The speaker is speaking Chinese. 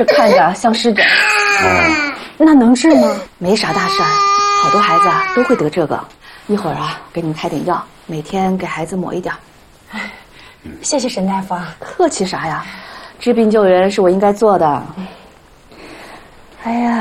这看着像湿疹。那能治吗？没啥大事儿，好多孩子啊都会得这个。一会儿啊，给你们开点药，每天给孩子抹一点。 谢谢沈大夫啊。 客气啥呀？治病救人是我应该做的。哎呀。